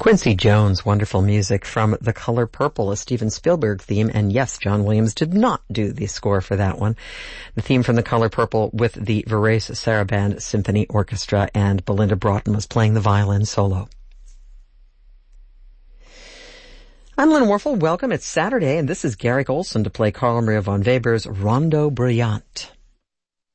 Quincy Jones, wonderful music from The Color Purple, a Steven Spielberg theme. And yes, John Williams did not do the score for that one. The theme from The Color Purple with the Varese Sarabande Symphony Orchestra, and Belinda Broughton was playing the violin solo. I'm Lynn Warfel. Welcome. It's Saturday, and this is Garrick Olson to play Carl Maria von Weber's Rondo Brilliant.